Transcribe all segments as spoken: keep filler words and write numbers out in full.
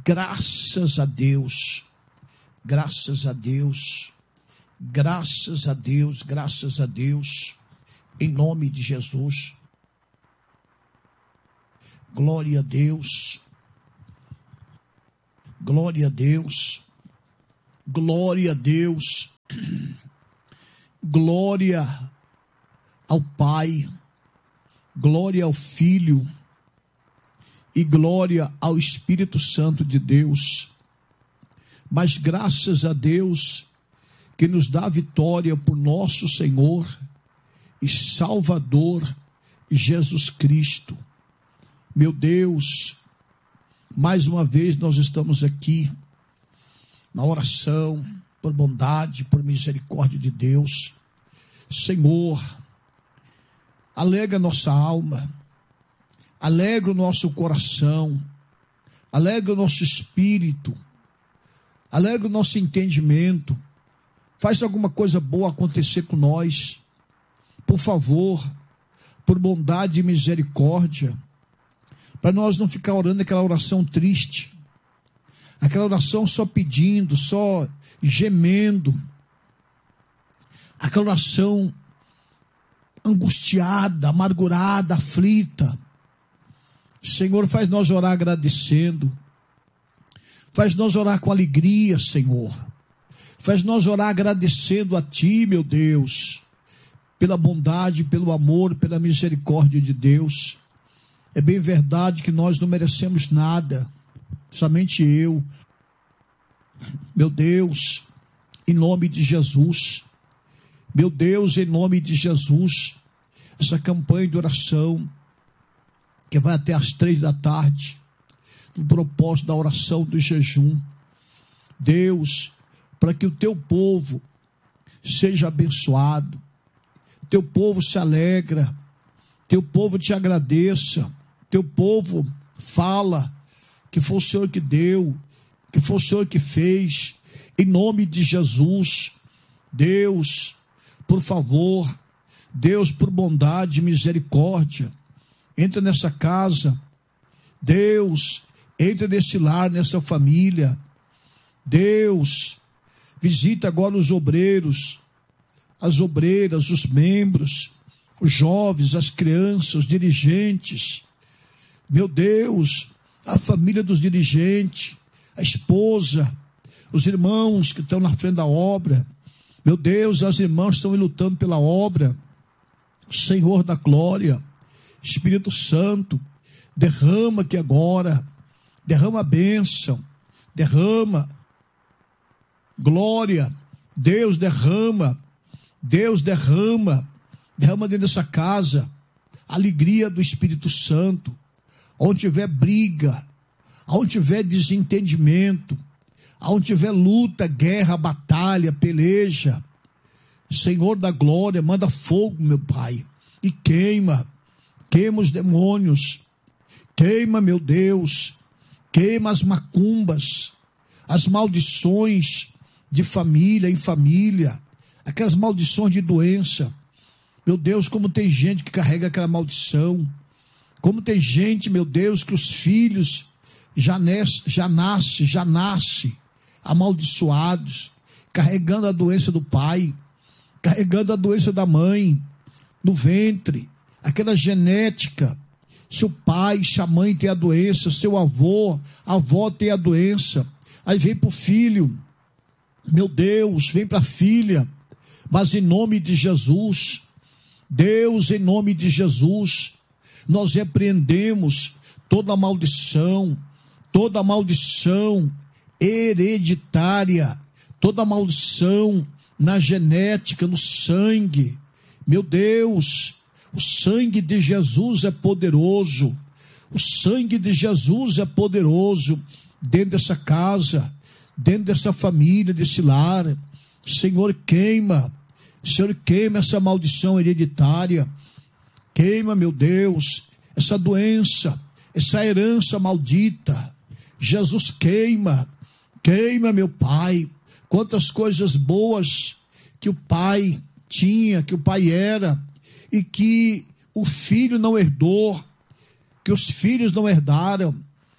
Graças a Deus, graças a Deus, graças a Deus, graças a Deus, em nome de Jesus. Glória a Deus, glória a Deus, glória a Deus, glória ao Pai, glória ao Filho e glória ao Espírito Santo de Deus. Mas graças a Deus que nos dá vitória por nosso Senhor e Salvador Jesus Cristo. Meu Deus, mais uma vez nós estamos aqui na oração, por bondade, por misericórdia de Deus. Senhor, alegra nossa alma, alegra o nosso coração, alegra o nosso espírito, alegra o nosso entendimento. Faz alguma coisa boa acontecer com nós, por favor, por bondade e misericórdia, para nós não ficar orando aquela oração triste, aquela oração só pedindo, só gemendo, aquela oração angustiada, amargurada, aflita. Senhor, faz nós orar agradecendo, faz nós orar com alegria, Senhor, faz nós orar agradecendo a Ti, meu Deus, pela bondade, pelo amor, pela misericórdia de Deus. É bem verdade que nós não merecemos nada, somente eu. Meu Deus, em nome de Jesus, meu Deus, em nome de Jesus, essa campanha de oração, que vai até às três da tarde, no propósito da oração do jejum, Deus, para que o Teu povo seja abençoado, Teu povo se alegra, Teu povo te agradeça, Teu povo fala que foi o Senhor que deu, que foi o Senhor que fez, em nome de Jesus. Deus, por favor, Deus, por bondade e misericórdia, entra nessa casa, Deus, entra nesse lar, nessa família, Deus, visita agora os obreiros, as obreiras, os membros, os jovens, as crianças, os dirigentes, meu Deus, a família dos dirigentes, a esposa, os irmãos que estão na frente da obra, meu Deus, as irmãs estão lutando pela obra. Senhor da glória, Espírito Santo, derrama aqui agora, derrama a bênção, derrama glória, Deus derrama, Deus derrama, derrama dentro dessa casa, a alegria do Espírito Santo. Onde tiver briga, onde tiver desentendimento, onde tiver luta, guerra, batalha, peleja, Senhor da glória, manda fogo, meu Pai, e queima, queima os demônios, queima, meu Deus, queima as macumbas, as maldições de família em família, aquelas maldições de doença. Meu Deus, como tem gente que carrega aquela maldição, como tem gente, meu Deus, que os filhos já nascem, já nasce, já nasce amaldiçoados, carregando a doença do pai, carregando a doença da mãe, no ventre, aquela genética. Seu pai, sua mãe tem a doença, seu avô, a avó tem a doença, aí vem para o filho, meu Deus, vem para a filha, mas em nome de Jesus, Deus, em nome de Jesus, nós repreendemos toda maldição, toda maldição hereditária, toda maldição na genética, no sangue. Meu Deus, o sangue de Jesus é poderoso, o sangue de Jesus é poderoso dentro dessa casa, dentro dessa família, desse lar. Senhor, queima, Senhor, queima essa maldição hereditária, queima, meu Deus, essa doença, essa herança maldita. Jesus, queima, queima, meu Pai, quantas coisas boas que o Pai tinha, que o Pai era, e que o filho não herdou, que os filhos não herdaram,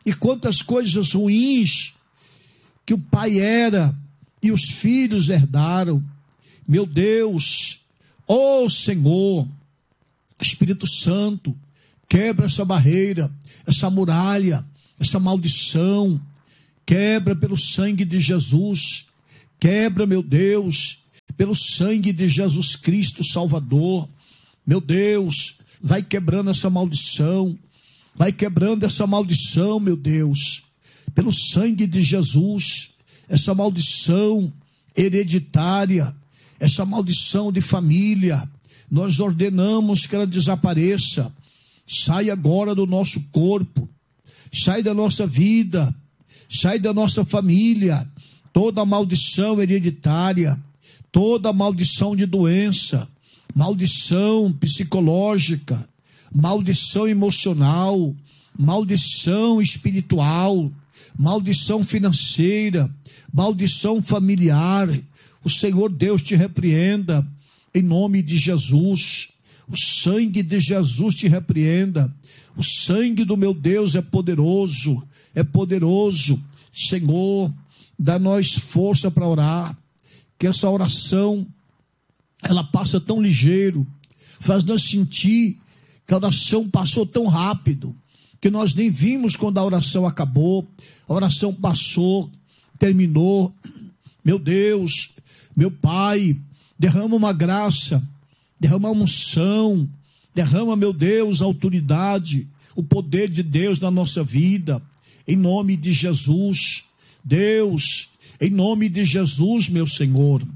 e quantas coisas ruins que o pai era e os filhos herdaram. Meu Deus, ó Senhor, Espírito Santo, quebra essa barreira, essa muralha, essa maldição, quebra pelo sangue de Jesus, quebra, meu Deus, pelo sangue de Jesus Cristo Salvador. Meu Deus, vai quebrando essa maldição, vai quebrando essa maldição, meu Deus, pelo sangue de Jesus, essa maldição hereditária, essa maldição de família, nós ordenamos que ela desapareça, sai agora do nosso corpo, sai da nossa vida, sai da nossa família, toda maldição hereditária, toda maldição de doença, maldição psicológica, maldição emocional, maldição espiritual, maldição financeira, maldição familiar. O Senhor Deus te repreenda, em nome de Jesus. O sangue de Jesus te repreenda. O sangue do meu Deus é poderoso, é poderoso. Senhor, dá-nós força para orar, que essa oração, ela passa tão ligeiro, faz-nos sentir que a oração passou tão rápido, que nós nem vimos quando a oração acabou, a oração passou, terminou. Meu Deus, meu Pai, derrama uma graça, derrama uma unção, derrama, meu Deus, a autoridade, o poder de Deus na nossa vida, em nome de Jesus. Deus, em nome de Jesus, meu Senhor.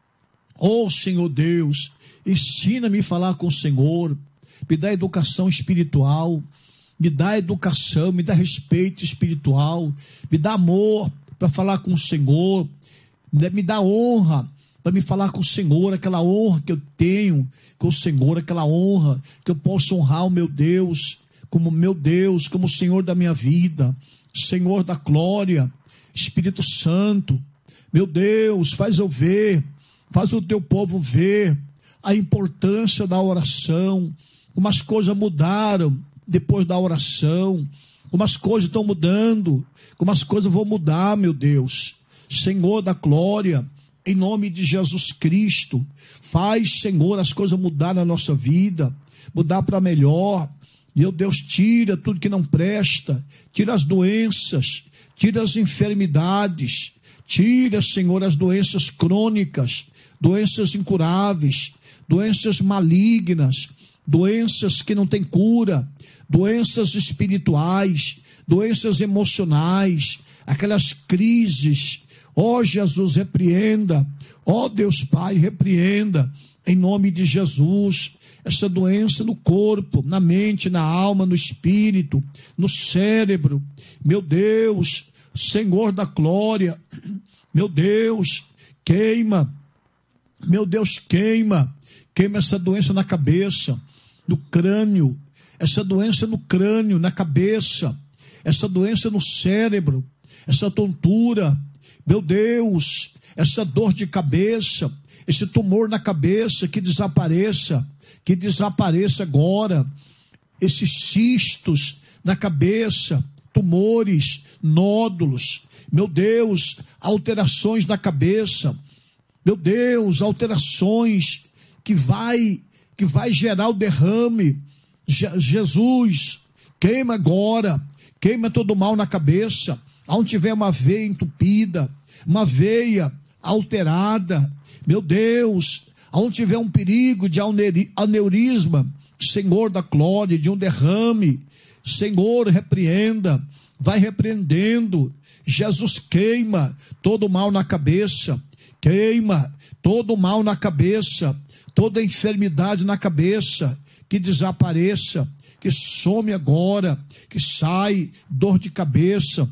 Oh, Senhor Deus, ensina-me a falar com o Senhor, me dá educação espiritual, me dá educação, me dá respeito espiritual, me dá amor para falar com o Senhor, me dá honra para me falar com o Senhor, aquela honra que eu tenho com o Senhor, aquela honra que eu posso honrar o meu Deus, como meu Deus, como o Senhor da minha vida, Senhor da glória, Espírito Santo. Meu Deus, faz eu ver, faz o teu povo ver a importância da oração, como as coisas mudaram depois da oração, como as coisas estão mudando, como as coisas vão mudar, meu Deus. Senhor da glória, em nome de Jesus Cristo, faz, Senhor, as coisas mudar na nossa vida, mudar para melhor. Meu Deus, tira tudo que não presta, tira as doenças, tira as enfermidades, tira, Senhor, as doenças crônicas, doenças incuráveis, doenças malignas, doenças que não têm cura, doenças espirituais, doenças emocionais, aquelas crises. Ó Jesus, repreenda, ó Deus Pai, repreenda, em nome de Jesus, essa doença no corpo, na mente, na alma, no espírito, no cérebro. Meu Deus, Senhor da glória, meu Deus, queima, meu Deus, queima, queima essa doença na cabeça, no crânio, essa doença no crânio, na cabeça, essa doença no cérebro, essa tontura, meu Deus, essa dor de cabeça, esse tumor na cabeça, que desapareça, que desapareça agora, esses cistos na cabeça, tumores, nódulos, meu Deus, alterações na cabeça, meu Deus, alterações que vai, que vai gerar o derrame. Je- Jesus, queima agora, queima todo o mal na cabeça, onde tiver uma veia entupida, uma veia alterada, meu Deus, onde tiver um perigo de aneurisma, Senhor da glória, de um derrame, Senhor, repreenda, vai repreendendo. Jesus, queima todo o mal na cabeça, queima todo o mal na cabeça, toda enfermidade na cabeça, que desapareça, que some agora, que sai dor de cabeça,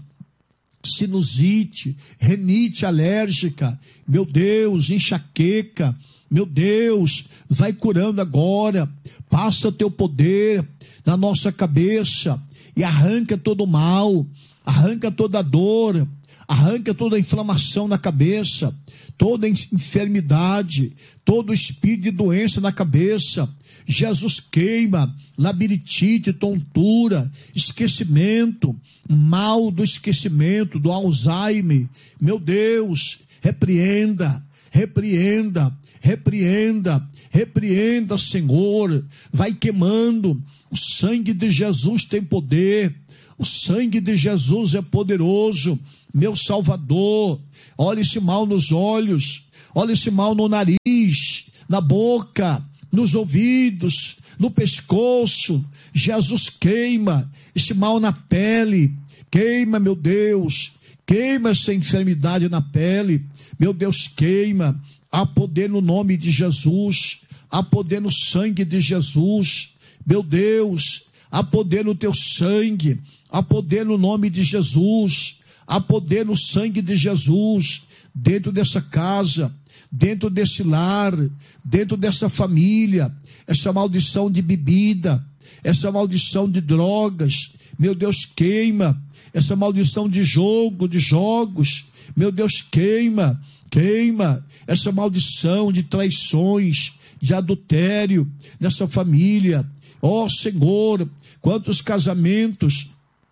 sinusite, renite alérgica, meu Deus, enxaqueca, meu Deus, vai curando agora, passa o teu poder na nossa cabeça e arranca todo o mal, arranca toda a dor, arranca toda a inflamação na cabeça, toda enfermidade, todo espírito de doença na cabeça. Jesus queima labirintite, tontura, esquecimento, mal do esquecimento, do Alzheimer. Meu Deus, repreenda, repreenda, repreenda, repreenda, Senhor. Vai queimando. O sangue de Jesus tem poder. O sangue de Jesus é poderoso. Meu Salvador, olha esse mal nos olhos, olha esse mal no nariz, na boca, nos ouvidos, no pescoço. Jesus queima esse mal na pele. Queima, meu Deus, queima essa enfermidade na pele. Meu Deus, queima. Há poder no nome de Jesus, há poder no sangue de Jesus. Meu Deus, há poder no teu sangue, há poder no nome de Jesus, há poder no sangue de Jesus, dentro dessa casa, dentro desse lar, dentro dessa família. Essa maldição de bebida, essa maldição de drogas, meu Deus, queima. Essa maldição de jogo, de jogos, meu Deus, queima, queima. Essa maldição de traições, de adultério nessa família. Ó Senhor, quantos casamentos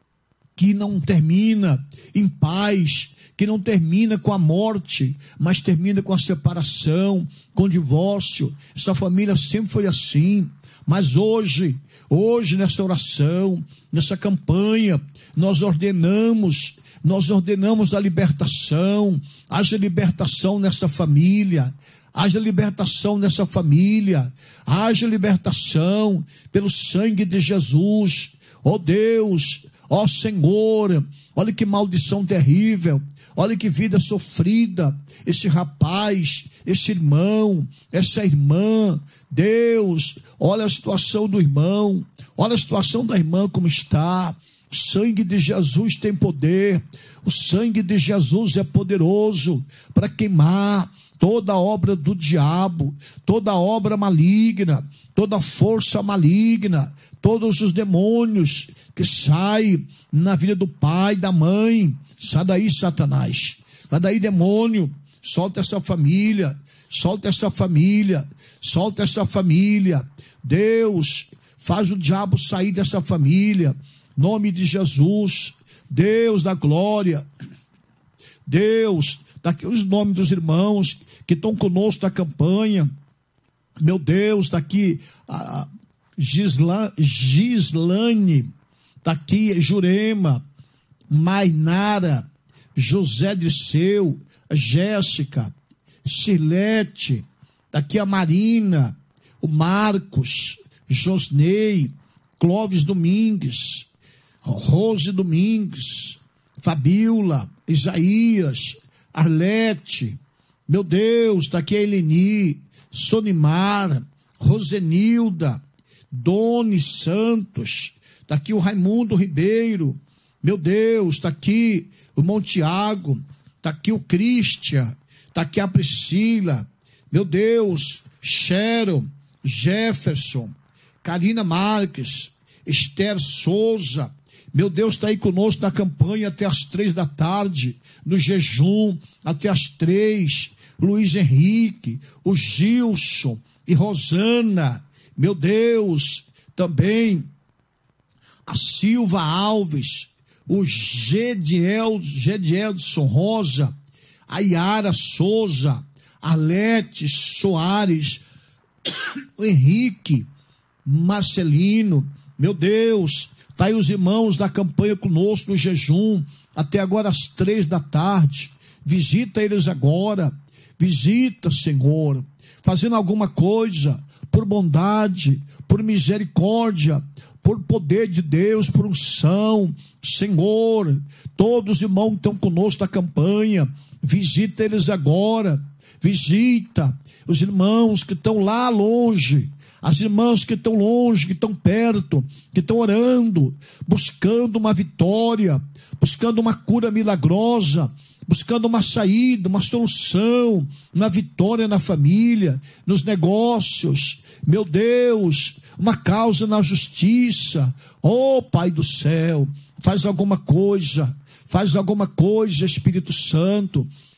que não termina em paz, que não termina com a morte, mas termina com a separação, com o divórcio. Essa família sempre foi assim, mas hoje, hoje nessa oração, nessa campanha, nós ordenamos, nós ordenamos a libertação. Haja libertação nessa família, haja libertação nessa família, haja libertação pelo sangue de Jesus. Ó Deus, ó Senhor, olha que maldição terrível, olha que vida sofrida, esse rapaz, esse irmão, essa irmã. Deus, olha a situação do irmão, olha a situação da irmã como está. O sangue de Jesus tem poder, o sangue de Jesus é poderoso para queimar toda obra do diabo, toda obra maligna, toda força maligna, todos os demônios que saem na vida do pai, da mãe. Sai daí, Satanás, sai daí, demônio, solta essa família, solta essa família, solta essa família. Deus, faz o diabo sair dessa família, nome de Jesus. Deus da glória, Deus, daqui os nomes dos irmãos que estão conosco na campanha. Meu Deus, está aqui a Gisla, Gislane, está aqui Jurema, Mainara, José Dirceu, Jéssica, Cirlete, está aqui a Marina, o Marcos, Josnei, Clóvis Domingues, Rose Domingues, Fabiola, Isaías, Arlete. Meu Deus, está aqui a Eleni, Sonimar, Rosenilda, Doni Santos, está aqui o Raimundo Ribeiro. Meu Deus, está aqui o irmão Tiago, está aqui o Cristian, está aqui a Priscila. Meu Deus, Sharon, Jefferson, Karina Marques, Esther Souza. Meu Deus, está aí conosco na campanha até as três da tarde, no jejum, até as três. Luiz Henrique, o Gilson e Rosana. Meu Deus, também a Silva Alves, o Gediel, Gedielson Rosa, a Yara Souza, Arlete Soares, o Henrique Marcelino. Meu Deus, está aí os irmãos da campanha conosco no jejum, até agora às três da tarde. Visita eles agora, visita, Senhor, fazendo alguma coisa, por bondade, por misericórdia, por poder de Deus, por unção. Senhor, todos os irmãos que estão conosco na campanha, visita eles agora, visita os irmãos que estão lá longe, as irmãs que estão longe, que estão perto, que estão orando, buscando uma vitória, buscando uma cura milagrosa, buscando uma saída, uma solução, uma vitória na família, nos negócios. Meu Deus, uma causa na justiça. Oh, Pai do céu, faz alguma coisa, faz alguma coisa, Espírito Santo.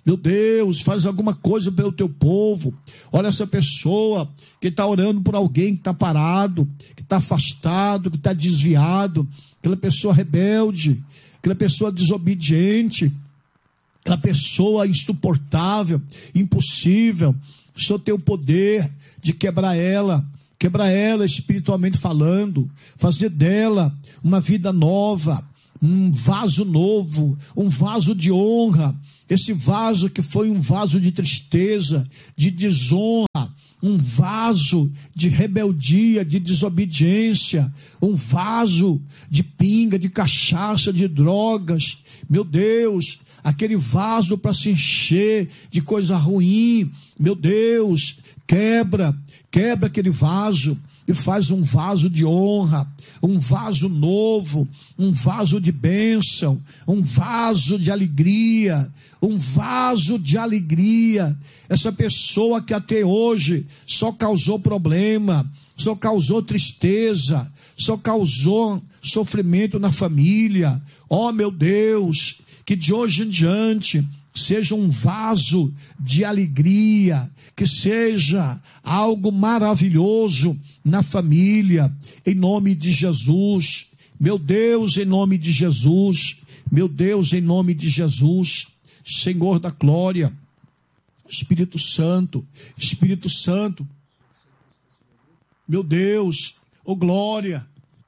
Meu Deus, faz alguma coisa pelo teu povo. Olha essa pessoa que está orando por alguém que está parado, que está afastado, que está desviado, aquela pessoa rebelde, aquela pessoa desobediente, aquela pessoa insuportável, impossível. O Senhor tem o poder de quebrar ela, quebrar ela espiritualmente falando, fazer dela uma vida nova, um vaso novo, um vaso de honra. Esse vaso que foi um vaso de tristeza, de desonra, um vaso de rebeldia, de desobediência, um vaso de pinga, de cachaça, de drogas. Meu Deus, aquele vaso para se encher de coisa ruim. Meu Deus, quebra, quebra aquele vaso e faz um vaso de honra, um vaso novo, um vaso de bênção, um vaso de alegria, um vaso de alegria. Essa pessoa que até hoje só causou problema, só causou tristeza, só causou sofrimento na família. Oh, meu Deus, que de hoje em diante seja um vaso de alegria, que seja algo maravilhoso na família, em nome de Jesus. Meu Deus, em nome de Jesus. Meu Deus, em nome de Jesus. Senhor da glória, Espírito Santo, Espírito Santo, meu Deus, oh glória,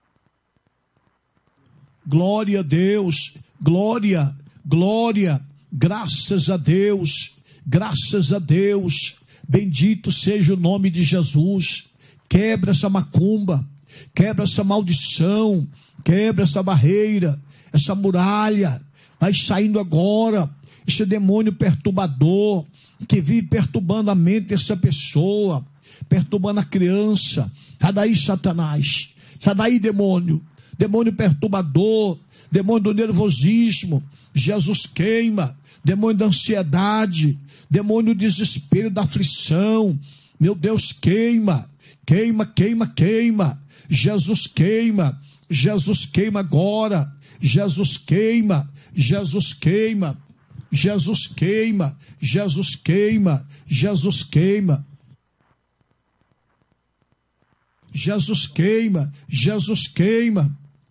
glória a Deus, glória, glória, graças a Deus, graças a Deus, bendito seja o nome de Jesus. Quebra essa macumba, quebra essa maldição, quebra essa barreira, essa muralha, vai saindo agora, esse demônio perturbador, que vive perturbando a mente dessa pessoa, perturbando a criança. Sai daí, Satanás, sai daí, demônio, demônio perturbador, demônio do nervosismo, Jesus queima, demônio da ansiedade, demônio do desespero, da aflição, meu Deus, queima, queima, queima, queima, Jesus queima, Jesus queima agora, Jesus queima, Jesus queima, Jesus queima, Jesus queima, Jesus queima, Jesus queima, Jesus queima,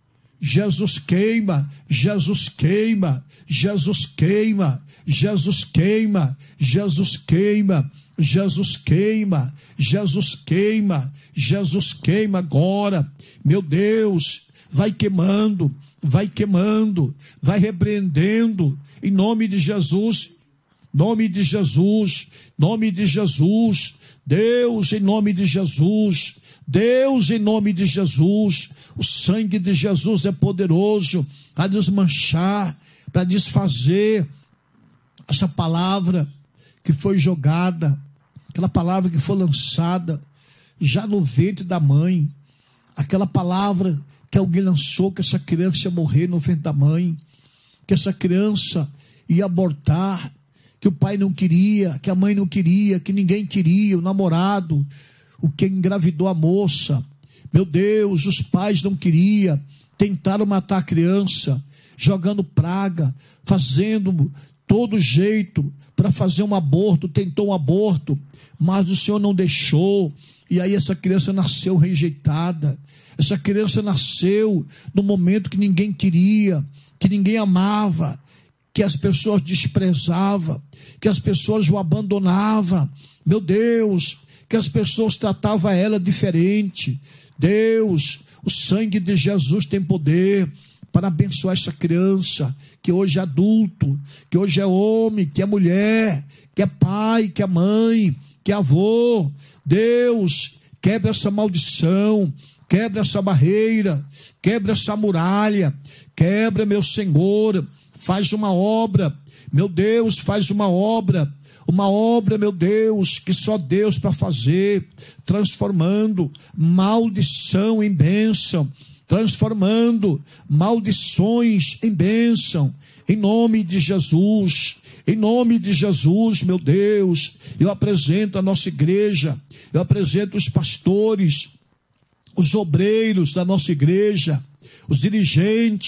Jesus queima, Jesus queima, Jesus queima, Jesus queima, Jesus queima, Jesus queima, Jesus queima, Jesus queima agora, meu Deus, vai queimando, vai queimando, vai repreendendo, em nome de Jesus, nome de Jesus, nome de Jesus, Deus, em nome de Jesus, Deus, em nome de Jesus, o sangue de Jesus é poderoso para desmanchar, para desfazer essa palavra que foi jogada, aquela palavra que foi lançada já no ventre da mãe, aquela palavra que alguém lançou que essa criança ia morrer no ventre da mãe, que essa criança ia abortar, que o pai não queria, que a mãe não queria, que ninguém queria, o namorado, o que engravidou a moça, meu Deus, os pais não queriam, tentaram matar a criança, jogando praga, fazendo todo jeito para fazer um aborto, tentou um aborto, mas o Senhor não deixou, e aí essa criança nasceu rejeitada, essa criança nasceu no momento que ninguém queria, que ninguém amava, que as pessoas desprezavam, que as pessoas o abandonavam, meu Deus, que as pessoas tratavam ela diferente. Deus, o sangue de Jesus tem poder para abençoar essa criança, que hoje é adulto, que hoje é homem, que é mulher, que é pai, que é mãe, que é avô. Deus, quebra essa maldição, quebra essa barreira, quebra essa muralha, quebra, meu Senhor, faz uma obra, meu Deus, faz uma obra, uma obra, meu Deus, que só Deus para fazer, transformando maldição em bênção, transformando maldições em bênção, em nome de Jesus, em nome de Jesus, meu Deus. Eu apresento a nossa igreja, eu apresento os pastores, os obreiros da nossa igreja, os dirigentes,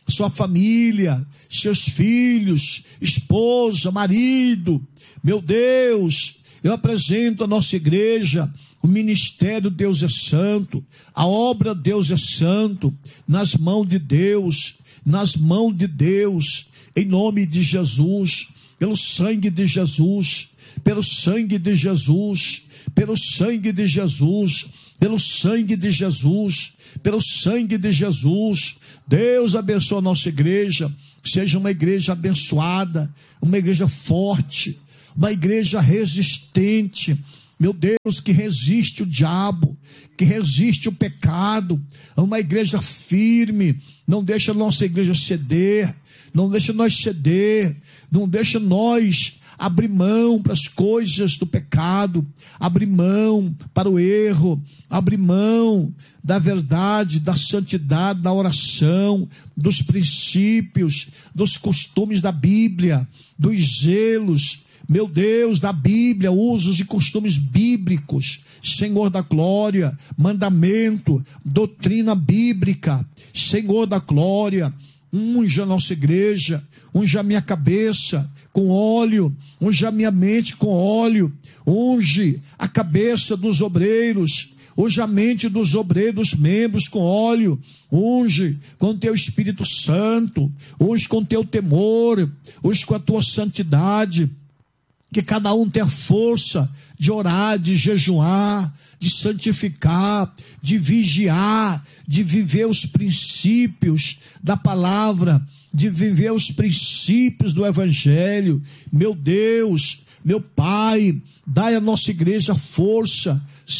sua família, seus filhos, esposa, marido. Meu Deus, eu apresento a nossa igreja, o ministério Deus é Santo, a obra Deus é Santo, nas mãos de Deus, nas mãos de Deus, em nome de Jesus, pelo sangue de Jesus, pelo sangue de Jesus, pelo sangue de Jesus, pelo sangue de Jesus, pelo sangue de Jesus. Deus abençoe a nossa igreja, seja uma igreja abençoada, uma igreja forte, uma igreja resistente, meu Deus, que resiste o diabo, que resiste o pecado, uma igreja firme. Não deixa a nossa igreja ceder, não deixa nós ceder, não deixa nós abrir mão para as coisas do pecado, abrir mão para o erro, abrir mão da verdade, da santidade, da oração, dos princípios, dos costumes da Bíblia, dos zelos, meu Deus, da Bíblia, usos e costumes bíblicos, Senhor da glória, mandamento, doutrina bíblica, Senhor da glória. Unja a nossa igreja, unja a minha cabeça com óleo, unja a minha mente com óleo, unge a cabeça dos obreiros, unge a mente dos obreiros, dos membros com óleo, unge com teu Espírito Santo, unge com teu temor, unge com a tua santidade, que cada um tenha força de orar, de jejuar, de santificar, de vigiar, de viver os princípios da palavra, de viver os princípios do evangelho. Meu Deus, meu Pai, dai à nossa igreja força,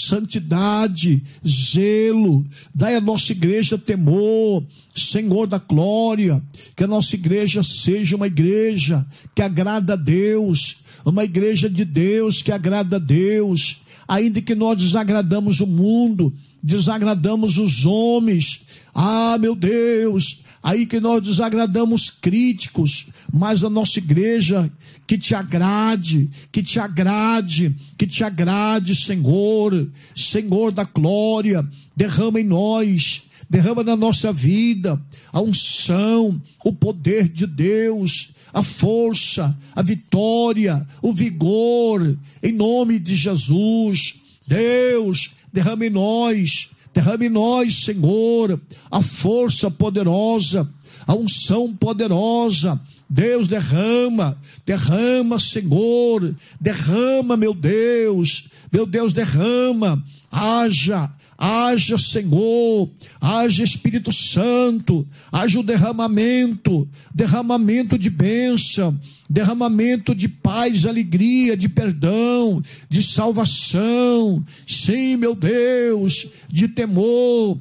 santidade, zelo, dai à nossa igreja temor, Senhor da glória, que a nossa igreja seja uma igreja que agrada a Deus, uma igreja de Deus que agrada a Deus, ainda que nós desagradamos o mundo, desagradamos os homens, ah meu Deus, aí que nós desagradamos críticos, mas a nossa igreja que te agrade, que te agrade, que te agrade, Senhor, Senhor da glória, derrama em nós, derrama na nossa vida a unção, o poder de Deus, a força, a vitória, o vigor, em nome de Jesus. Deus, derrama em nós, derrama em nós, Senhor, a força poderosa, a unção poderosa. Deus, derrama, derrama, Senhor, derrama, meu Deus, meu Deus, derrama, haja, haja, Senhor, haja Espírito Santo, haja o derramamento, derramamento de bênção, derramamento de paz, alegria, de perdão, de salvação, sim, meu Deus, de temor,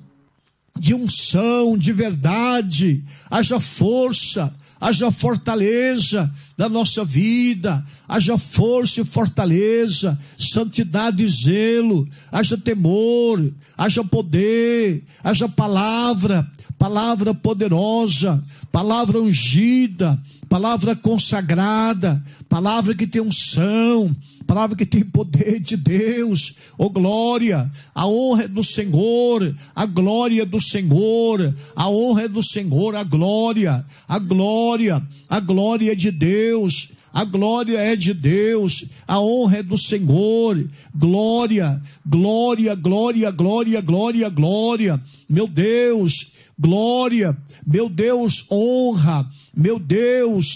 de unção, de verdade, haja força, haja fortaleza da nossa vida, haja força e fortaleza, santidade e zelo, haja temor, haja poder, haja palavra, palavra poderosa, palavra ungida, palavra consagrada, palavra que tem unção, palavra que tem poder de Deus. Oh glória, a honra é do Senhor, a glória é do Senhor, a honra é do Senhor, a glória, a glória, a glória é de Deus, a glória é de Deus, a honra é do Senhor, glória, glória, glória, glória, glória, glória, meu Deus, glória, meu Deus, honra, meu Deus,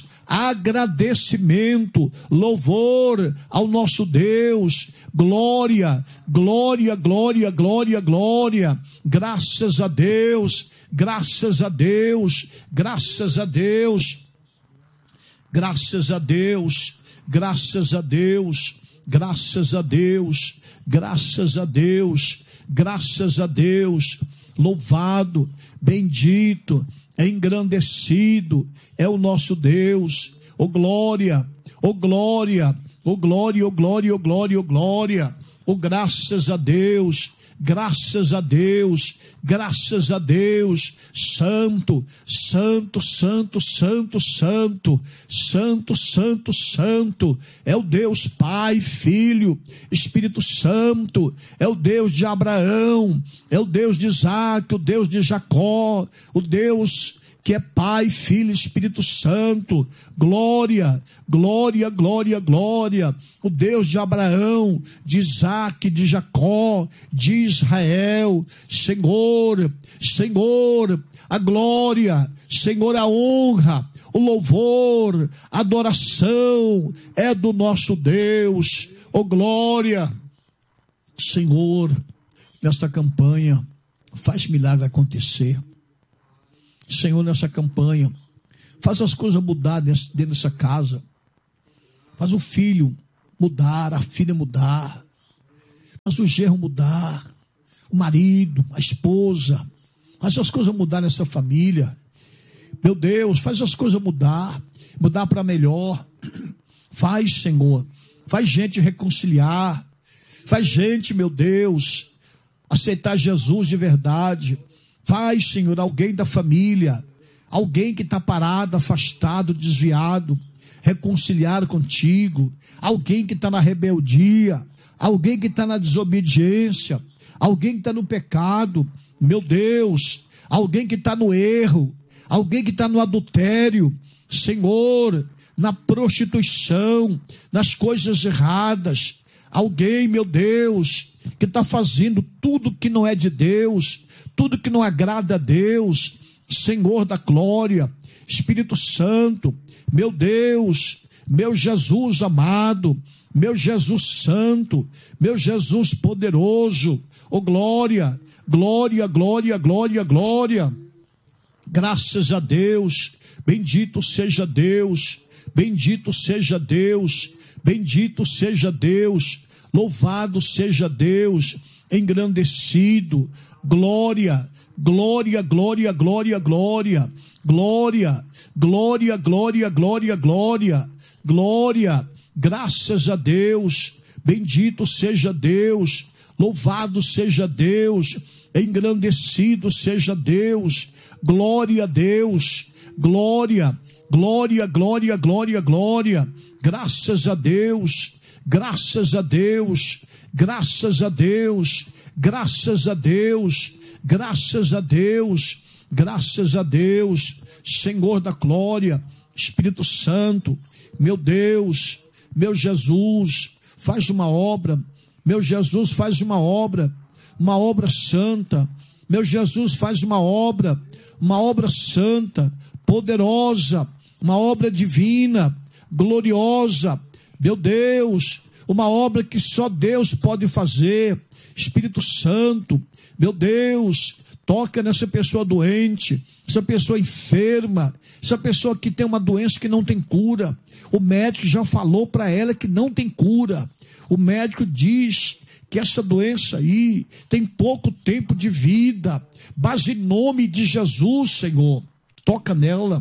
agradecimento, louvor ao nosso Deus, glória, glória, glória, glória, glória, graças a Deus, graças a Deus, graças a Deus, graças a Deus, graças a Deus, graças a Deus, graças a Deus, graças a Deus, louvado, bendito, engrandecido é o nosso Deus. Oh glória, oh glória, oh glória, oh glória, oh glória, oh glória, oh graças a Deus, graças a Deus, graças a Deus, santo, santo, santo, santo, santo, santo, santo, santo, é o Deus Pai, Filho, Espírito Santo, é o Deus de Abraão, é o Deus de Isaac, o Deus de Jacó, o Deus que é Pai, Filho e Espírito Santo. Glória, glória, glória, glória. O Deus de Abraão, de Isaac, de Jacó, de Israel. Senhor, Senhor, a glória, Senhor, a honra, o louvor, a adoração é do nosso Deus. Oh glória, Senhor, nesta campanha, faz milagre acontecer. Senhor, nessa campanha, faz as coisas mudar dentro dessa casa. Faz o filho mudar, a filha mudar. Faz o genro mudar, o marido, a esposa. Faz as coisas mudar nessa família. Meu Deus, faz as coisas mudar, mudar para melhor. Faz, Senhor, faz gente reconciliar. Faz gente, meu Deus, aceitar Jesus de verdade. Faz, Senhor, alguém da família, alguém que está parado, afastado, desviado, reconciliar contigo. Alguém que está na rebeldia, alguém que está na desobediência, alguém que está no pecado. Meu Deus, alguém que está no erro, alguém que está no adultério, Senhor, na prostituição, nas coisas erradas. Alguém, meu Deus, que está fazendo tudo que não é de Deus, tudo que não agrada a Deus. Senhor da glória, Espírito Santo, meu Deus, meu Jesus amado, meu Jesus santo, meu Jesus poderoso. Oh glória, glória, glória, glória, glória. Graças a Deus, bendito seja Deus, bendito seja Deus, bendito seja Deus, louvado seja Deus, engrandecido. Glória, glória, glória, glória, glória, glória, glória, glória, glória, glória, glória. Graças a Deus, bendito seja Deus, louvado seja Deus, engrandecido seja Deus. Glória a Deus, glória, glória, glória, glória, glória. Graças a Deus, graças a Deus, graças a Deus, graças a Deus, graças a Deus, graças a Deus. Senhor da glória, Espírito Santo, meu Deus, meu Jesus, faz uma obra, meu Jesus faz uma obra, uma obra santa. Meu Jesus faz uma obra, uma obra santa, poderosa, uma obra divina, gloriosa. Meu Deus, uma obra que só Deus pode fazer. Espírito Santo, meu Deus, toca nessa pessoa doente, essa pessoa enferma, essa pessoa que tem uma doença que não tem cura. O médico já falou para ela que não tem cura. O médico diz que essa doença aí tem pouco tempo de vida, mas em nome de Jesus, Senhor, toca nela,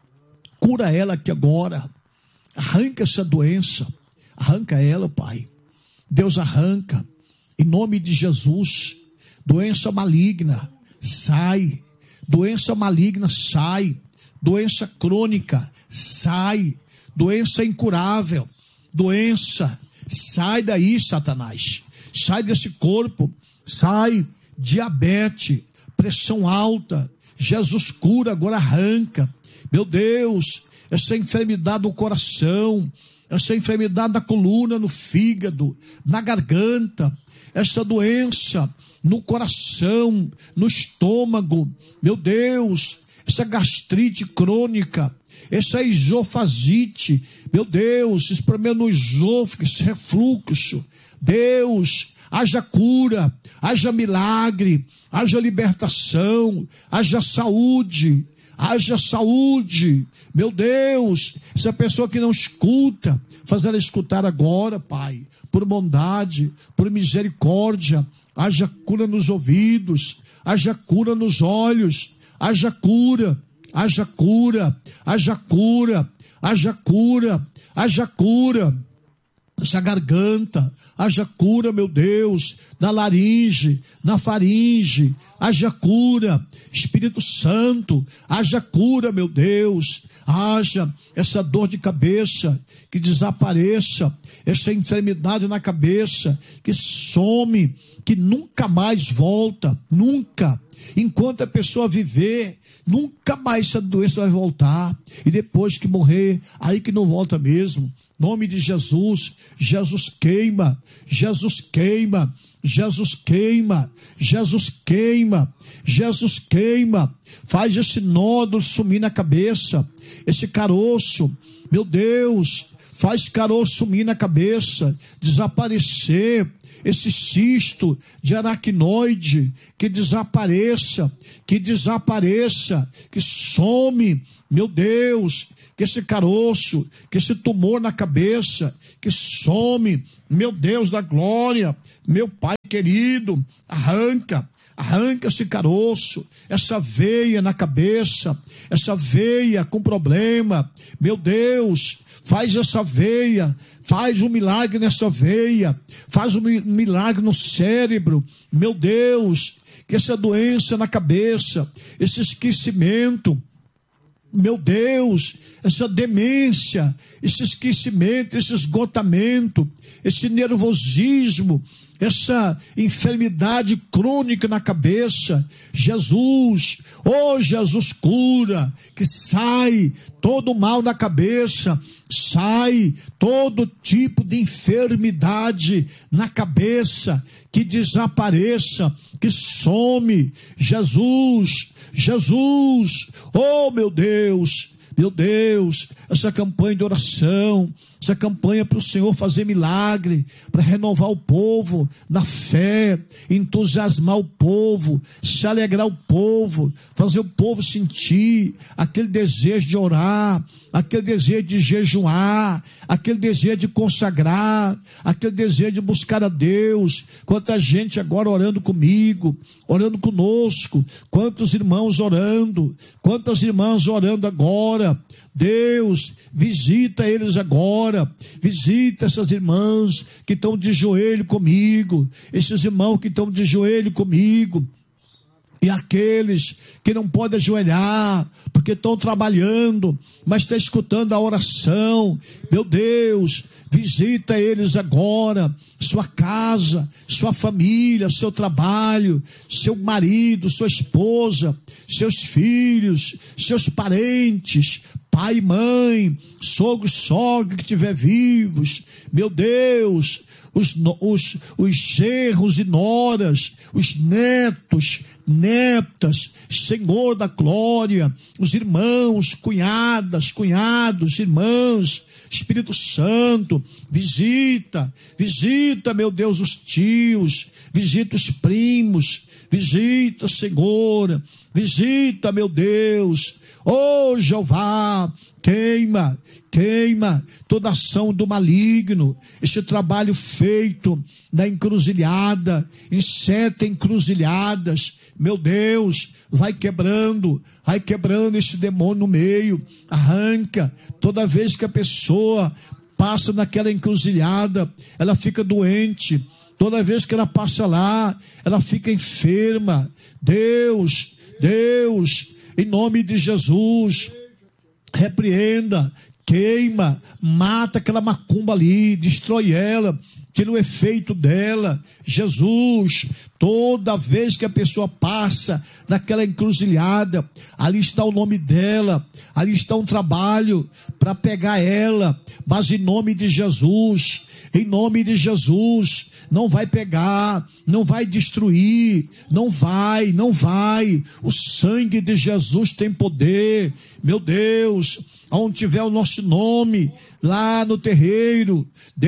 cura ela aqui agora, arranca essa doença, arranca ela, Pai. Deus arranca, em nome de Jesus. Doença maligna, sai. Doença maligna, sai. Doença crônica, sai. Doença incurável, doença, sai daí, Satanás. Sai desse corpo, sai. Diabetes, pressão alta, Jesus cura, agora arranca. Meu Deus, essa enfermidade do coração, essa enfermidade da coluna, no fígado, na garganta, essa doença no coração, no estômago, meu Deus, essa gastrite crônica, essa esofagite, meu Deus, esse problema no esôfago, esse refluxo, Deus, haja cura, haja milagre, haja libertação, haja saúde, haja saúde. Meu Deus, essa pessoa que não escuta, faz ela escutar agora, Pai, por bondade, por misericórdia. Haja cura nos ouvidos, haja cura nos olhos, haja cura, haja cura, haja cura, haja cura, haja cura. Essa garganta, haja cura, meu Deus, na laringe, na faringe, haja cura. Espírito Santo, haja cura, meu Deus, haja essa dor de cabeça que desapareça, essa enfermidade na cabeça que some, que nunca mais volta, nunca. Enquanto a pessoa viver, nunca mais essa doença vai voltar. E depois que morrer, aí que não volta mesmo. Nome de Jesus. Jesus queima, Jesus queima, Jesus queima, Jesus queima, Jesus queima. Faz esse nódulo sumir na cabeça, esse caroço, meu Deus, faz caroço sumir na cabeça, desaparecer. Esse cisto de aracnoide, que desapareça, que desapareça, que some, meu Deus, que esse caroço, que esse tumor na cabeça, que some, meu Deus da glória, meu Pai querido, arranca, arranca esse caroço, essa veia na cabeça, essa veia com problema, meu Deus, faz essa veia, faz um milagre nessa veia, faz um milagre no cérebro, meu Deus, que essa doença na cabeça, esse esquecimento, meu Deus, essa demência, esse esquecimento, esse esgotamento, esse nervosismo, essa enfermidade crônica na cabeça, Jesus, oh Jesus cura, que sai todo mal na cabeça, sai todo tipo de enfermidade na cabeça, que desapareça, que some, Jesus, Jesus, oh meu Deus, meu Deus, essa campanha de oração, essa campanha para o Senhor fazer milagre, para renovar o povo na fé, entusiasmar o povo, se alegrar o povo, fazer o povo sentir aquele desejo de orar, aquele desejo de jejuar, aquele desejo de consagrar, aquele desejo de buscar a Deus. Quanta gente agora orando comigo, orando conosco, quantos irmãos orando, quantas irmãs orando agora. Deus, visita eles agora, visita essas irmãs que estão de joelho comigo, esses irmãos que estão de joelho comigo, e aqueles que não podem ajoelhar, porque estão trabalhando, mas estão escutando a oração. Meu Deus, visita eles agora, sua casa, sua família, seu trabalho, seu marido, sua esposa, seus filhos, seus parentes, pai e mãe, sogro, sogra que estiver vivos. Meu Deus, os, os, os genros e noras, os netos, netas, Senhor da glória, os irmãos, cunhadas, cunhados, irmãs, Espírito Santo, visita, visita, meu Deus, os tios, visita os primos, visita, Senhor, visita, meu Deus, oh Jeová, queima, queima toda ação do maligno, esse trabalho feito na encruzilhada, em sete encruzilhadas, meu Deus, vai quebrando, vai quebrando esse demônio no meio, arranca. Toda vez que a pessoa passa naquela encruzilhada, ela fica doente. Toda vez que ela passa lá, ela fica enferma. Deus, Deus, em nome de Jesus, repreenda, queima, mata aquela macumba ali, destrói ela, tira o efeito dela. Jesus, toda vez que a pessoa passa naquela encruzilhada, ali está o nome dela, ali está um trabalho para pegar ela, mas em nome de Jesus, em nome de Jesus, não vai pegar, não vai destruir, não vai, não vai. O sangue de Jesus tem poder, meu Deus. Onde tiver o nosso nome, lá no terreiro,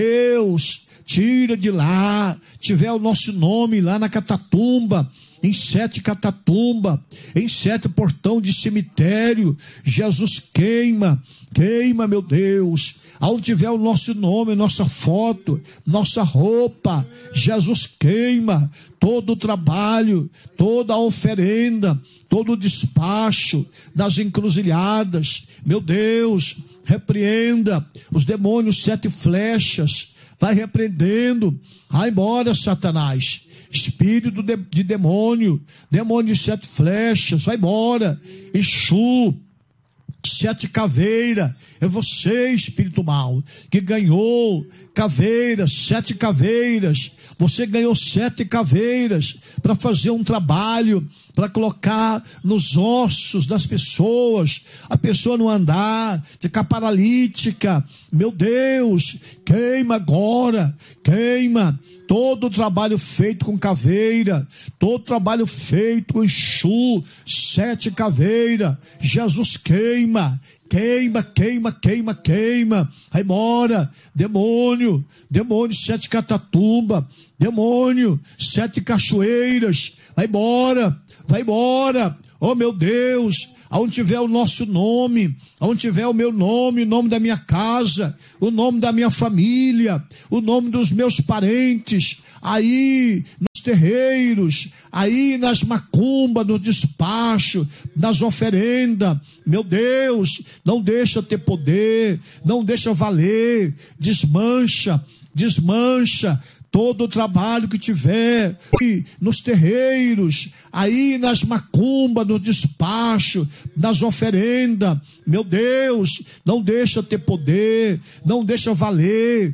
Deus, tira de lá. Tiver o nosso nome lá na catatumba, em sete catatumba, em sete portão de cemitério, Jesus queima, queima, meu Deus. Onde tiver o nosso nome, nossa foto, nossa roupa, Jesus queima todo o trabalho, toda a oferenda, todo o despacho das encruzilhadas. Meu Deus, repreenda os demônios sete flechas, vai repreendendo. Vai embora, Satanás, espírito de, de demônio, demônio de sete flechas, vai embora. Exu, Sete caveiras, é você, espírito mau, que ganhou caveiras, sete caveiras. Você ganhou sete caveiras para fazer um trabalho, para colocar nos ossos das pessoas, a pessoa não andar, ficar paralítica. Meu Deus, queima agora, queima. Todo o trabalho feito com caveira, todo trabalho feito com Exu, sete caveiras, Jesus queima, queima, queima, queima, queima, vai embora, demônio, demônio, sete catatumba, demônio, sete cachoeiras, vai embora, vai embora, oh meu Deus, aonde tiver o nosso nome, aonde tiver o meu nome, o nome da minha casa, o nome da minha família, o nome dos meus parentes, aí nos terreiros, aí nas macumbas, no despacho, nas oferendas, meu Deus, não deixa ter poder, não deixa valer, desmancha, desmancha, todo o trabalho que tiver nos terreiros, aí nas macumbas, no despacho, nas oferendas, meu Deus, não deixa ter poder, não deixa valer,